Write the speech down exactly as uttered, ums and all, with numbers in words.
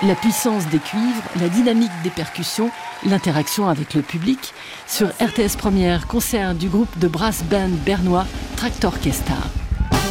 La puissance des cuivres, la dynamique des percussions, l'interaction avec le public. Sur R T S Première, concert du groupe de brass band bernois Tractor Orchestra.